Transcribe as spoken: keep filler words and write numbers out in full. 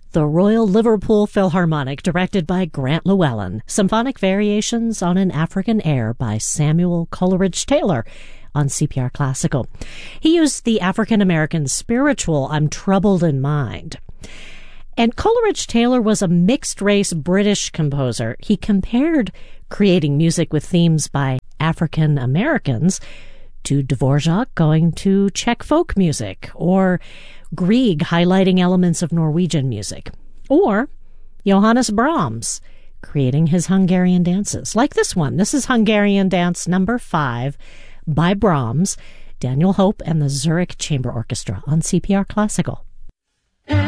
The Royal Liverpool Philharmonic, directed by Grant Llewellyn. Symphonic Variations on an African Air by Samuel Coleridge Taylor on C P R Classical. He used the African-American spiritual I'm Troubled in Mind. And Coleridge Taylor was a mixed-race British composer. He compared creating music with themes by African Americans to Dvorak going to Czech folk music, or Grieg highlighting elements of Norwegian music, or Johannes Brahms creating his Hungarian dances, like this one. This is Hungarian Dance Number Five by Brahms, Daniel Hope, and the Zurich Chamber Orchestra on C P R Classical.